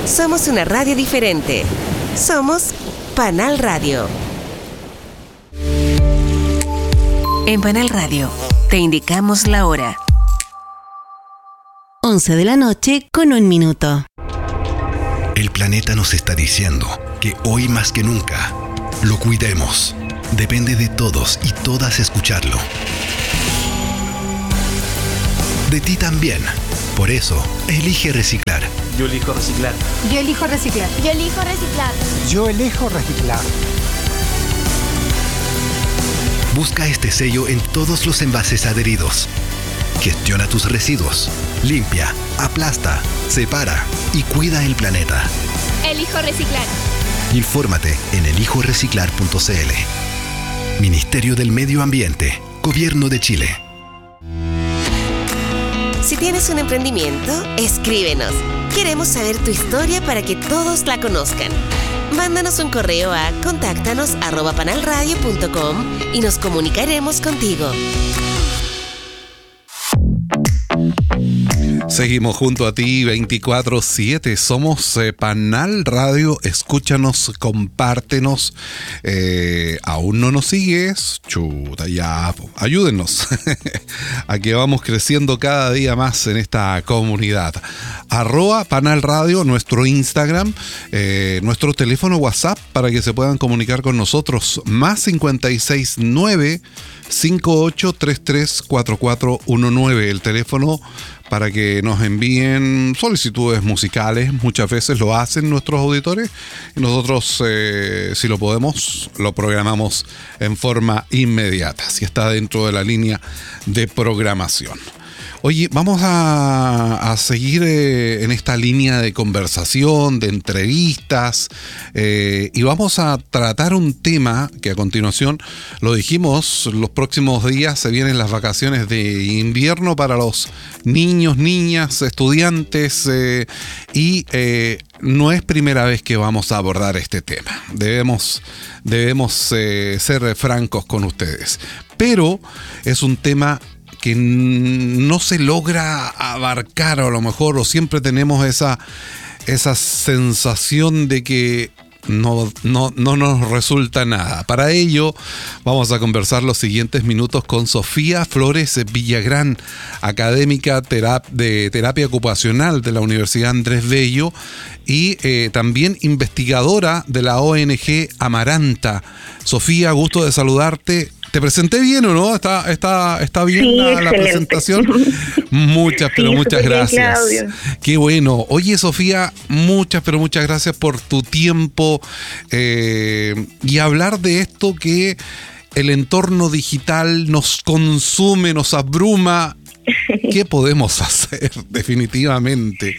Somos una radio diferente. Somos Panal Radio. En Panal Radio te indicamos la hora. 11:00 con 1 minuto. El planeta nos está diciendo que hoy más que nunca lo cuidemos. Depende de todos y todas escucharlo. De ti también. Por eso, elige reciclar. Yo elijo reciclar. Yo elijo reciclar. Yo elijo reciclar. Yo elijo reciclar. Busca este sello en todos los envases adheridos. Gestiona tus residuos. Limpia, aplasta, separa y cuida el planeta. Elijo reciclar. Infórmate en elijoreciclar.cl. Ministerio del Medio Ambiente, Gobierno de Chile. Si tienes un emprendimiento, escríbenos. Queremos saber tu historia para que todos la conozcan. Mándanos un correo a contáctanos@panalradio.com y nos comunicaremos contigo. Seguimos junto a ti 24/7. Somos Panal Radio. Escúchanos, compártenos. ¿Aún no nos sigues? Chuta, ya. Ayúdenos. Aquí vamos creciendo cada día más en esta comunidad. @Panal Radio, nuestro Instagram, nuestro teléfono WhatsApp para que se puedan comunicar con nosotros. +569 5833 4419. El teléfono para que nos envíen solicitudes musicales. Muchas veces lo hacen nuestros auditores y nosotros, si lo podemos, lo programamos en forma inmediata, si está dentro de la línea de programación. Oye, vamos a seguir en esta línea de conversación, de entrevistas, y vamos a tratar un tema que a continuación, lo dijimos, los próximos días se vienen las vacaciones de invierno para los niños, niñas, estudiantes, y no es primera vez que vamos a abordar este tema. Debemos ser francos con ustedes. Pero es un tema que no se logra abarcar, a lo mejor, o siempre tenemos esa sensación de que no nos resulta nada. Para ello vamos a conversar los siguientes minutos con Sofía Flores Villagrán, académica de terapia ocupacional de la Universidad Andrés Bello y también investigadora de la ONG Amaranta. Sofía, gusto de saludarte. ¿Te presenté bien o no? ¿Está bien sí, la presentación? Muchas gracias. Qué bueno. Oye, Sofía, muchas gracias por tu tiempo y hablar de esto que el entorno digital nos consume, nos abruma. ¿Qué podemos hacer definitivamente?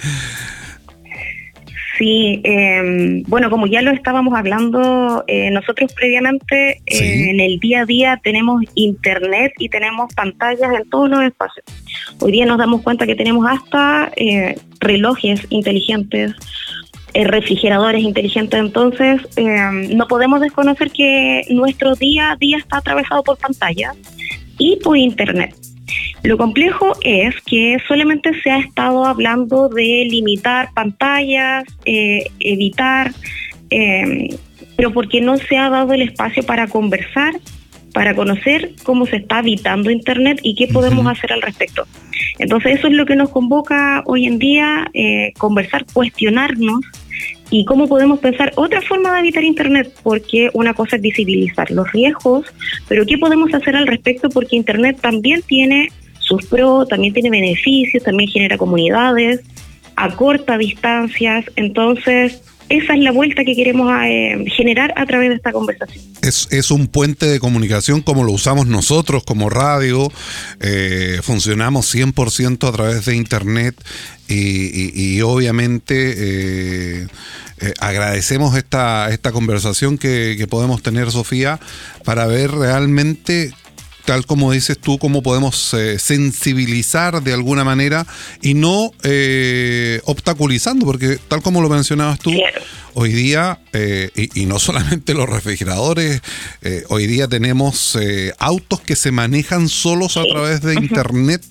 Sí, bueno, como ya lo estábamos hablando, nosotros previamente ¿Sí? En el día a día tenemos internet y tenemos pantallas en todos los espacios. Hoy día nos damos cuenta que tenemos hasta relojes inteligentes, refrigeradores inteligentes, entonces no podemos desconocer que nuestro día a día está atravesado por pantallas y por internet. Lo complejo es que solamente se ha estado hablando de limitar pantallas, evitar, pero porque no se ha dado el espacio para conversar, para conocer cómo se está habitando Internet y qué podemos hacer al respecto. Entonces eso es lo que nos convoca hoy en día, conversar, cuestionarnos y cómo podemos pensar otra forma de habitar Internet, porque una cosa es visibilizar los riesgos, pero qué podemos hacer al respecto, porque Internet también tiene sus pros, también tiene beneficios, también genera comunidades, acorta distancias, entonces esa es la vuelta que queremos generar a través de esta conversación. Es un puente de comunicación como lo usamos nosotros como radio, funcionamos 100% a través de internet y obviamente agradecemos esta conversación que podemos tener, Sofía, para ver realmente tal como dices tú, cómo podemos sensibilizar de alguna manera y no obstaculizando, porque tal como lo mencionabas tú, claro, hoy día, y no solamente los refrigeradores, hoy día tenemos autos que se manejan solos a través de Internet,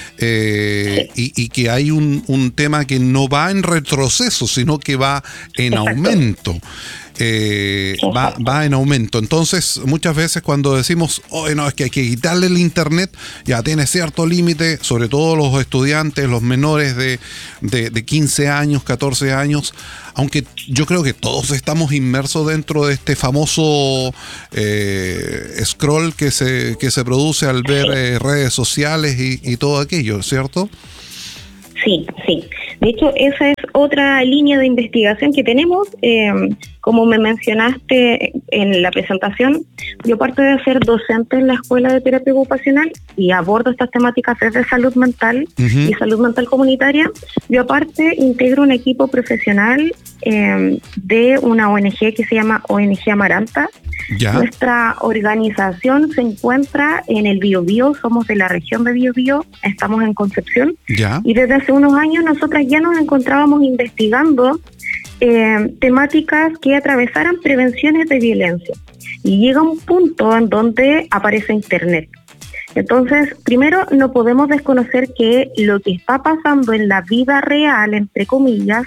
y que hay un tema que no va en retroceso, sino que va en aumento. Va en aumento. Entonces, muchas veces cuando decimos, no, es que hay que quitarle el Internet, ya tiene cierto límite, sobre todo los estudiantes, los menores de 15 años, 14 años, aunque yo creo que todos estamos inmersos dentro de este famoso scroll que se produce al ver redes sociales y todo aquello, ¿cierto? Sí. De hecho, esa es otra línea de investigación que tenemos. Como me mencionaste en la presentación, yo aparte de ser docente en la Escuela de Terapia Ocupacional y abordo estas temáticas desde salud mental y salud mental comunitaria, yo aparte integro un equipo profesional de una ONG que se llama ONG Amaranta. ¿Ya? Nuestra organización se encuentra en el Biobío, somos de la región de Biobío, estamos en Concepción. ¿Ya? Y desde hace unos años nosotras ya nos encontrábamos investigando temáticas que atravesaran prevenciones de violencia. Y llega un punto en donde aparece Internet. Entonces, primero, no podemos desconocer que lo que está pasando en la vida real, entre comillas,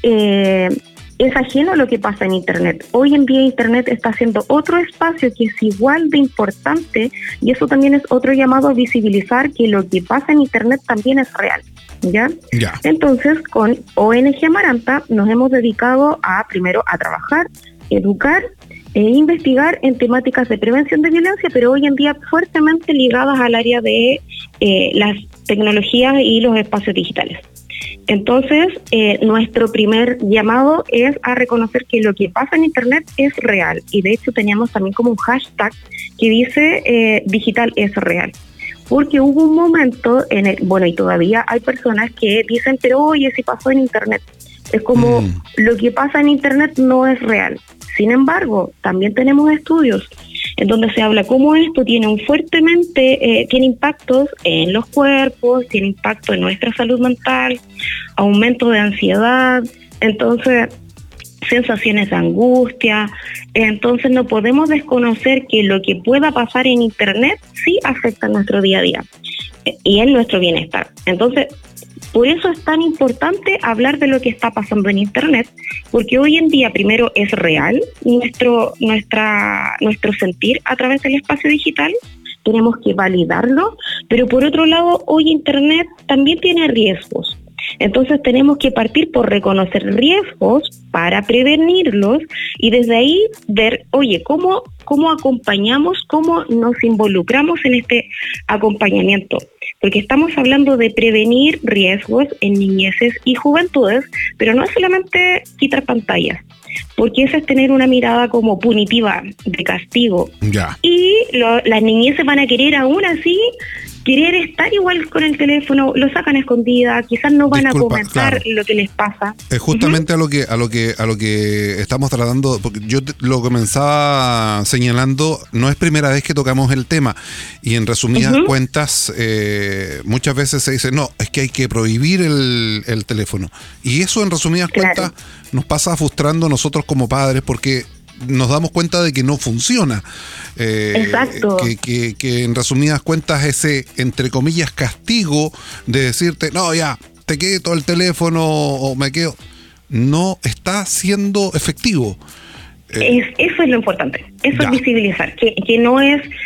es ajeno a lo que pasa en Internet. Hoy en día Internet está haciendo otro espacio que es igual de importante, y eso también es otro llamado a visibilizar que lo que pasa en Internet también es real. ¿Ya? Entonces, con ONG Amaranta nos hemos dedicado primero a trabajar, educar e investigar en temáticas de prevención de violencia, pero hoy en día fuertemente ligadas al área de las tecnologías y los espacios digitales. Entonces, nuestro primer llamado es a reconocer que lo que pasa en Internet es real, y de hecho teníamos también como un hashtag que dice digital es real. Porque hubo un momento y todavía hay personas que dicen, pero oye, si pasó en Internet. Es como lo que pasa en Internet no es real. Sin embargo, también tenemos estudios en donde se habla cómo esto tiene tiene impactos en los cuerpos, tiene impacto en nuestra salud mental, aumento de ansiedad, entonces sensaciones de angustia. Entonces no podemos desconocer que lo que pueda pasar en Internet sí afecta a nuestro día a día y en nuestro bienestar. Entonces, por eso es tan importante hablar de lo que está pasando en Internet, porque hoy en día primero es real nuestro sentir a través del espacio digital, tenemos que validarlo, pero por otro lado hoy Internet también tiene riesgos. Entonces tenemos que partir por reconocer riesgos para prevenirlos y desde ahí ver, oye, ¿cómo acompañamos, cómo nos involucramos en este acompañamiento? Porque estamos hablando de prevenir riesgos en niñeces y juventudes, pero no es solamente quitar pantallas, porque eso es tener una mirada como punitiva, de castigo. Ya. Y las niñeces van a querer aún así estar igual con el teléfono, lo sacan a escondida, quizás no van a comentar lo que les pasa. Es justamente a lo que estamos tratando, porque yo lo comenzaba señalando, no es primera vez que tocamos el tema, y en resumidas cuentas, muchas veces se dice, no, es que hay que prohibir el teléfono, y eso en resumidas cuentas nos pasa frustrando nosotros como padres, porque nos damos cuenta de que no funciona. Exacto. Que en resumidas cuentas ese, entre comillas, castigo de decirte, no, ya, te quedo el teléfono o me quedo, no está siendo efectivo. Eso es lo importante, eso es visibilizar, que no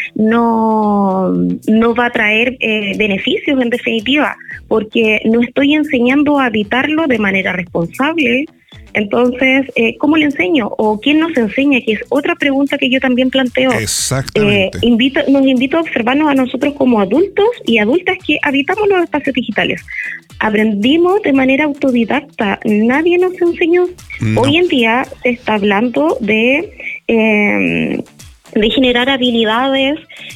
va a traer beneficios en definitiva, porque no estoy enseñando a evitarlo de manera responsable. Entonces, ¿cómo le enseño? ¿O quién nos enseña? Que es otra pregunta que yo también planteo. Exactamente. Nos invito a observarnos a nosotros como adultos y adultas que habitamos los espacios digitales. Aprendimos de manera autodidacta, nadie nos enseñó. No. Hoy en día se está hablando de de generar habilidades,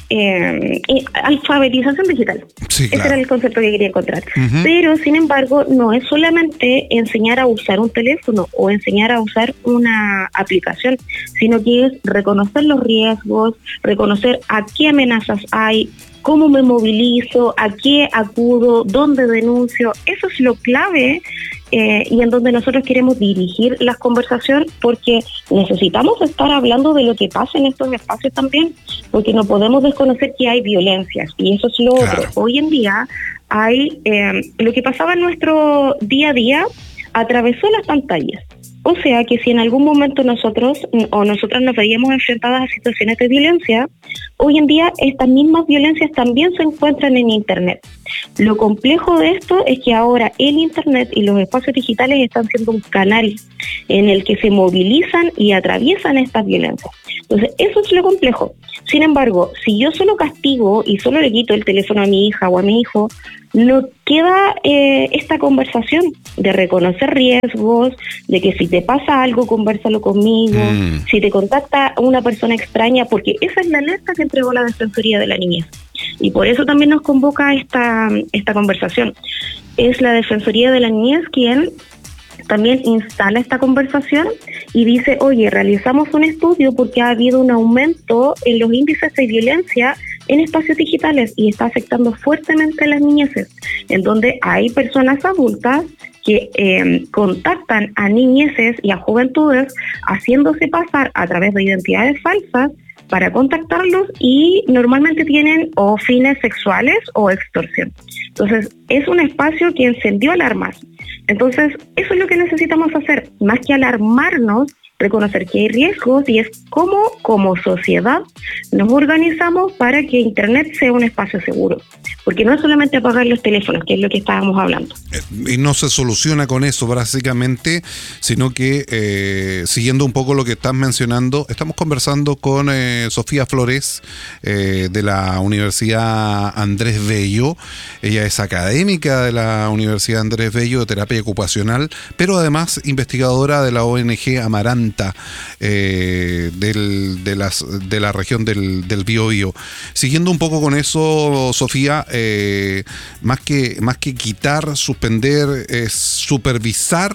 alfabetización digital. Sí, claro. Ese era el concepto que quería encontrar. Uh-huh. Pero, sin embargo, no es solamente enseñar a usar un teléfono o enseñar a usar una aplicación, sino que es reconocer los riesgos, reconocer a qué amenazas hay, cómo me movilizo, a qué acudo, dónde denuncio. Eso es lo clave y en donde nosotros queremos dirigir las conversaciones, porque necesitamos estar hablando de lo que pasa en estos espacios también, porque no podemos desconocer que hay violencias, y eso es lo Claro. otro. Hoy en día hay lo que pasaba en nuestro día a día atravesó las pantallas. O sea que si en algún momento nosotras nos veíamos enfrentadas a situaciones de violencia, hoy en día estas mismas violencias también se encuentran en Internet. Lo complejo de esto es que ahora el Internet y los espacios digitales están siendo un canal en el que se movilizan y atraviesan estas violencias. Entonces, eso es lo complejo. Sin embargo, si yo solo castigo y solo le quito el teléfono a mi hija o a mi hijo, no queda esta conversación de reconocer riesgos, de que si te pasa algo, convérsalo conmigo, si te contacta una persona extraña, porque esa es la alerta que entregó la Defensoría de la Niñez. Y por eso también nos convoca esta conversación. Es la Defensoría de la Niñez quien también instala esta conversación y dice, oye, realizamos un estudio porque ha habido un aumento en los índices de violencia en espacios digitales y está afectando fuertemente a las niñeces, en donde hay personas adultas que contactan a niñeces y a juventudes haciéndose pasar a través de identidades falsas para contactarlos, y normalmente tienen o fines sexuales o extorsión. Entonces, es un espacio que encendió alarmas. Entonces, eso es lo que necesitamos hacer, más que alarmarnos, reconocer que hay riesgos, y es cómo, como sociedad, nos organizamos para que Internet sea un espacio seguro. Porque no es solamente apagar los teléfonos, que es lo que estábamos hablando. Y no se soluciona con eso, básicamente, sino que, siguiendo un poco lo que estás mencionando, estamos conversando con Sofía Flores, de la Universidad Andrés Bello. Ella es académica de la Universidad Andrés Bello de terapia ocupacional, pero además investigadora de la ONG Amaranta, de la región del Biobío. Siguiendo un poco con eso, Sofía, más que quitar, suspender, es supervisar,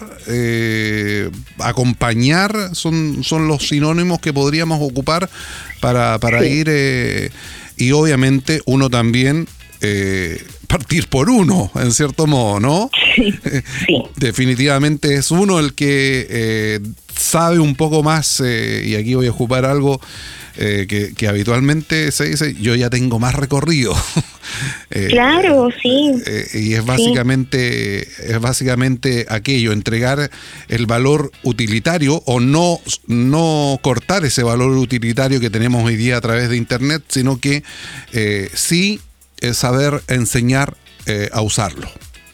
acompañar, son los sinónimos que podríamos ocupar para sí. Ir, y obviamente uno también partir por uno, en cierto modo, ¿no? Sí, sí. Definitivamente es uno el que sabe un poco más, y aquí voy a ocupar algo que habitualmente se dice, yo ya tengo más recorrido. Claro, sí. Y es básicamente aquello, entregar el valor utilitario, o no cortar ese valor utilitario que tenemos hoy día a través de Internet, sino que sí saber enseñar a usarlo.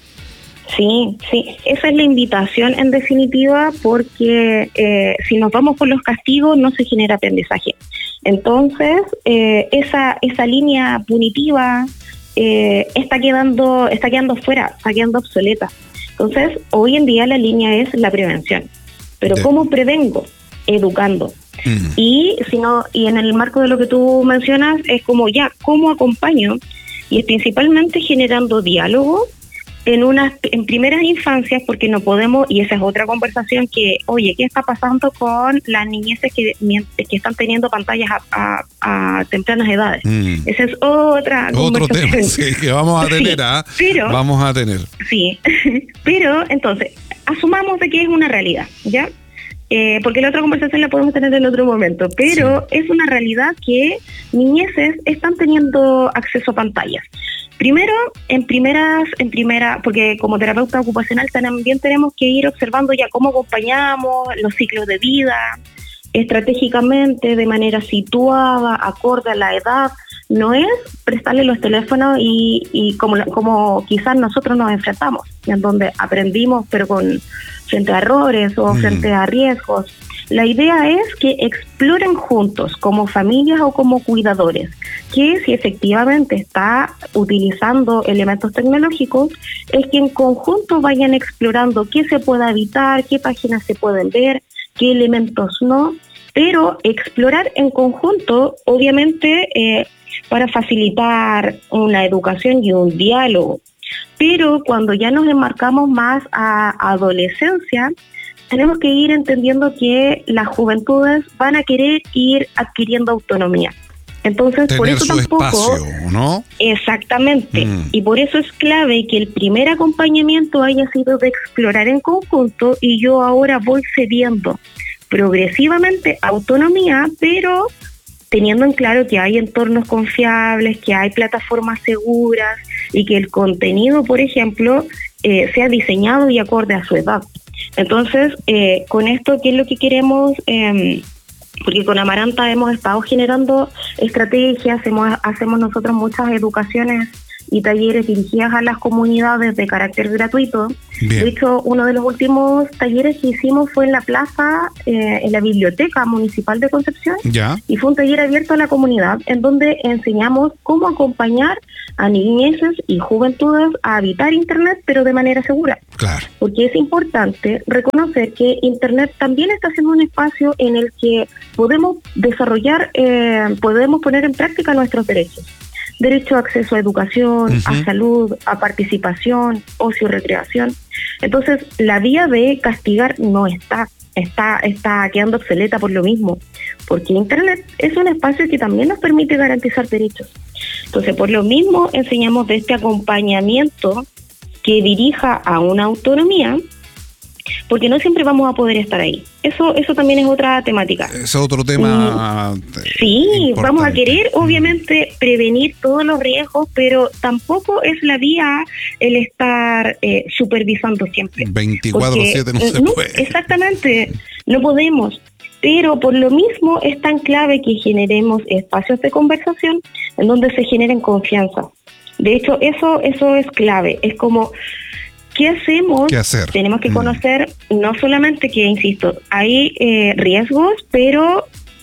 Sí, esa es la invitación en definitiva, porque si nos vamos por los castigos no se genera aprendizaje. Entonces, esa línea punitiva está quedando fuera, está quedando obsoleta. Entonces, hoy en día la línea es la prevención. Pero ¿cómo prevengo? Educando. Y en el marco de lo que tú mencionas, es como ya, ¿cómo acompaño? Y es principalmente generando diálogo en primeras infancias, porque no podemos, y esa es otra conversación que, oye, ¿qué está pasando con las niñeces que están teniendo pantallas a tempranas edades? Esa es otro tema, sí, que vamos a tener, vamos a tener. Sí, pero entonces, asumamos de que es una realidad, ¿ya? Porque la otra conversación la podemos tener en otro momento, pero sí. Es una realidad que niñeces están teniendo acceso a pantallas. Primero, en primera, porque como terapeuta ocupacional también tenemos que ir observando ya cómo acompañamos los ciclos de vida, estratégicamente, de manera situada, acorde a la edad. No es prestarle los teléfonos y como quizás nosotros nos enfrentamos, en donde aprendimos, pero frente a errores o frente a riesgos. La idea es que exploren juntos, como familias o como cuidadores, que si efectivamente está utilizando elementos tecnológicos, es que en conjunto vayan explorando qué se puede evitar, qué páginas se pueden ver, qué elementos no, pero explorar en conjunto, obviamente, para facilitar una educación y un diálogo. Pero cuando ya nos enmarcamos más a adolescencia, tenemos que ir entendiendo que las juventudes van a querer ir adquiriendo autonomía. Entonces, tener por eso su tampoco, espacio, ¿no? Exactamente. Y por eso es clave que el primer acompañamiento haya sido de explorar en conjunto, y yo ahora voy cediendo progresivamente autonomía, pero teniendo en claro que hay entornos confiables, que hay plataformas seguras y que el contenido, por ejemplo, sea diseñado y acorde a su edad. Entonces, con esto, ¿qué es lo que queremos? Porque con Amaranta hemos estado generando estrategias, hacemos nosotros muchas educaciones y talleres dirigidas a las comunidades de carácter gratuito. Bien. De hecho, uno de los últimos talleres que hicimos fue en la plaza, en la Biblioteca Municipal de Concepción, Ya. y fue un taller abierto a la comunidad en donde enseñamos cómo acompañar a niñeces y juventudes a habitar Internet, pero de manera segura. Claro. Porque es importante reconocer que Internet también está siendo un espacio en el que podemos desarrollar, podemos poner en práctica nuestros derechos. Derecho a acceso a educación, a salud, a participación, ocio, recreación. Entonces, la vía de castigar no está quedando obsoleta por lo mismo, porque Internet es un espacio que también nos permite garantizar derechos. Entonces, por lo mismo, enseñamos de este acompañamiento que dirija a una autonomía, porque no siempre vamos a poder estar ahí. Eso también es otra temática. Es otro tema. Sí, importante. vamos a querer, obviamente, prevenir todos los riesgos, pero tampoco es la vía el estar supervisando siempre. 24/7 no se puede. Exactamente, no podemos. Pero por lo mismo es tan clave que generemos espacios de conversación en donde se generen confianza. De hecho, eso es clave. Es como, ¿qué hacemos? ¿Qué hacer? Tenemos que conocer no solamente que, insisto, hay riesgos, pero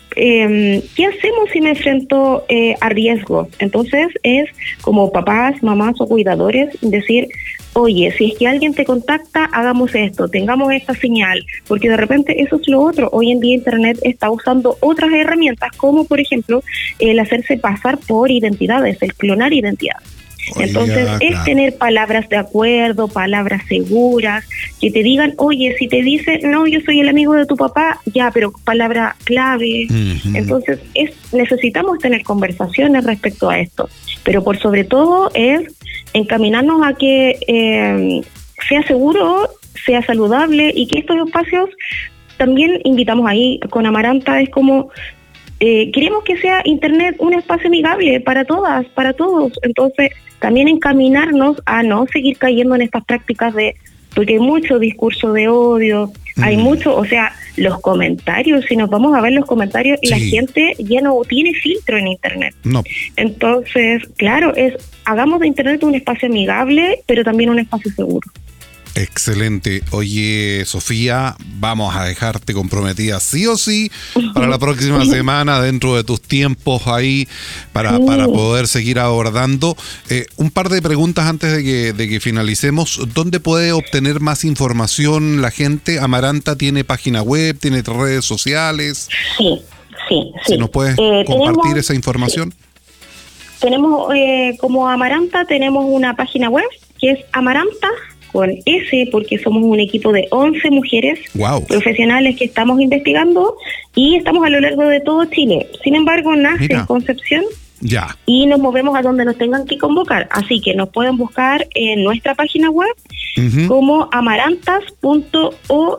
¿qué hacemos si me enfrento a riesgos? Entonces es como papás, mamás o cuidadores decir, oye, si es que alguien te contacta, hagamos esto, tengamos esta señal, porque de repente eso es lo otro. Hoy en día Internet está usando otras herramientas, como por ejemplo el hacerse pasar por identidades, el clonar identidades. Entonces, es tener palabras de acuerdo, palabras seguras, que te digan, oye, si te dice, no, yo soy el amigo de tu papá, ya, pero palabra clave. Entonces, necesitamos tener conversaciones respecto a esto, pero por sobre todo es encaminarnos a que sea seguro, sea saludable, y que estos espacios también invitamos ahí con Amaranta, es como... queremos que sea Internet un espacio amigable para todas, para todos. Entonces, también encaminarnos a no seguir cayendo en estas prácticas porque hay mucho discurso de odio, hay mucho, o sea, los comentarios, si nos vamos a ver los comentarios, la gente ya no tiene filtro en Internet. No. Entonces, claro, hagamos de Internet un espacio amigable, pero también un espacio seguro. Excelente. Oye, Sofía, vamos a dejarte comprometida sí o sí para la próxima semana, dentro de tus tiempos ahí, para poder seguir abordando. Un par de preguntas antes de que finalicemos. ¿Dónde puede obtener más información la gente? Amaranta tiene página web, tiene redes sociales. Sí. Si nos puedes compartir esa información. Sí. Tenemos, como Amaranta, tenemos una página web que es Amaranta, con S, porque somos un equipo de 11 mujeres profesionales que estamos investigando, y estamos a lo largo de todo Chile. Sin embargo, nace en Concepción y nos movemos a donde nos tengan que convocar. Así que nos pueden buscar en nuestra página web como amarantas.org.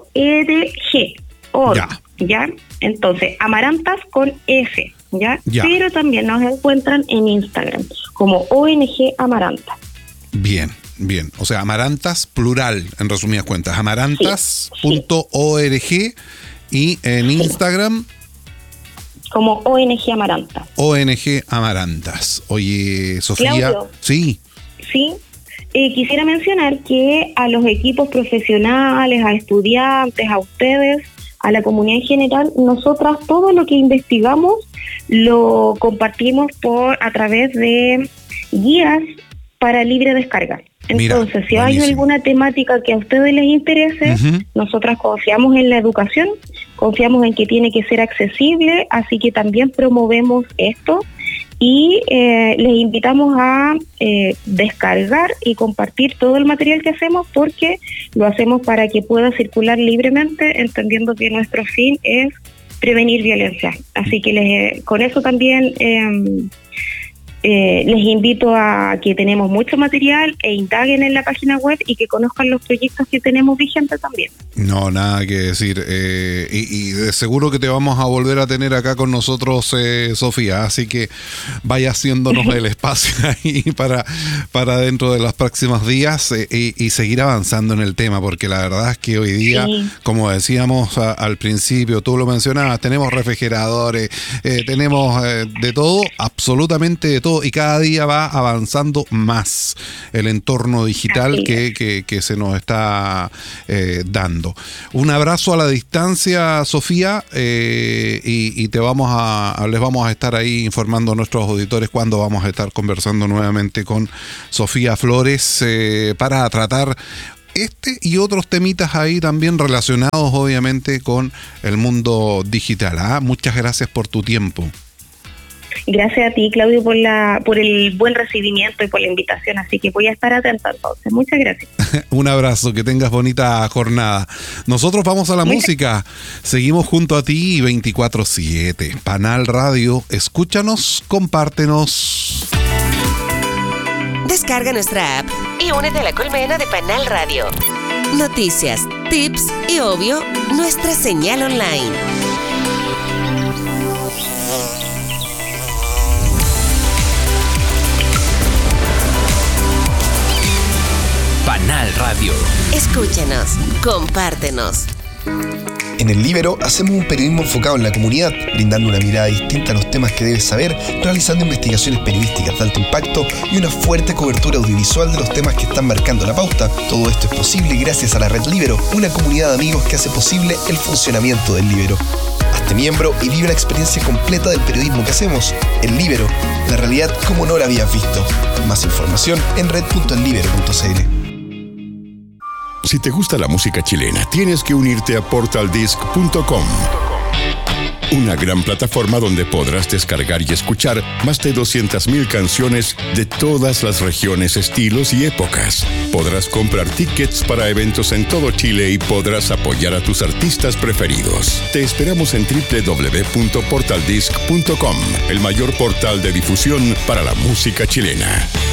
¿Ya? Entonces, Amarantas con S, ¿ya? Pero también nos encuentran en Instagram como ONG Amaranta. Bien. O sea, Amarantas, plural, en resumidas cuentas. Amarantas.org y en Instagram como ONG Amaranta. ONG Amarantas. Oye, Sofía. Claudio, Sí. Quisiera mencionar que a los equipos profesionales, a estudiantes, a ustedes, a la comunidad en general, nosotras todo lo que investigamos lo compartimos a través de guías para libre descarga. Entonces, si hay alguna temática que a ustedes les interese, nosotras confiamos en la educación, confiamos en que tiene que ser accesible, así que también promovemos esto y les invitamos a descargar y compartir todo el material que hacemos, porque lo hacemos para que pueda circular libremente, entendiendo que nuestro fin es prevenir violencia. Así que con eso también les invito a que tenemos mucho material e indaguen en la página web y que conozcan los proyectos que tenemos vigentes también. No, nada que decir. Y de seguro que te vamos a volver a tener acá con nosotros, Sofía. Así que vaya haciéndonos el espacio ahí para dentro de los próximos días y seguir avanzando en el tema, porque la verdad es que hoy día, como decíamos al principio, tú lo mencionabas, tenemos refrigeradores, tenemos de todo, absolutamente de todo, y cada día va avanzando más el entorno digital que se nos está dando. Un abrazo a la distancia, Sofía, y les vamos a estar ahí informando a nuestros auditores cuando vamos a estar conversando nuevamente con Sofía Flores para tratar este y otros temitas ahí también relacionados obviamente con el mundo digital. Muchas gracias por tu tiempo. Gracias a ti, Claudio, por el buen recibimiento y por la invitación, así que voy a estar atenta entonces. Muchas gracias. Un abrazo, que tengas bonita jornada. Nosotros vamos a la música, seguimos junto a ti 24/7. Panal Radio, escúchanos, compártenos. Descarga nuestra app y únete a la colmena de Panal Radio. Noticias, tips y obvio, nuestra señal online. Panal Radio. Escúchanos, compártenos. En El Líbero hacemos un periodismo enfocado en la comunidad, brindando una mirada distinta a los temas que debes saber, realizando investigaciones periodísticas de alto impacto y una fuerte cobertura audiovisual de los temas que están marcando la pauta. Todo esto es posible gracias a la Red Líbero, una comunidad de amigos que hace posible el funcionamiento del Líbero. Hazte miembro y vive la experiencia completa del periodismo que hacemos. El Líbero, la realidad como no la habías visto. Más información en red.ellibero.cl. Si te gusta la música chilena, tienes que unirte a portaldisc.com. Una gran plataforma donde podrás descargar y escuchar más de 200.000 canciones de todas las regiones, estilos y épocas. Podrás comprar tickets para eventos en todo Chile y podrás apoyar a tus artistas preferidos. Te esperamos en www.portaldisc.com, el mayor portal de difusión para la música chilena.